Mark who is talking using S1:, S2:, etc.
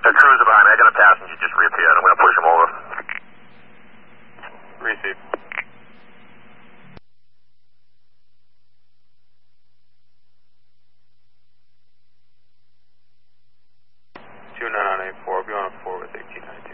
S1: The cruiser behind me, I got a passenger just reappeared. I'm going to push him over.
S2: Receive. Two 9984, be on a 4 with 1819.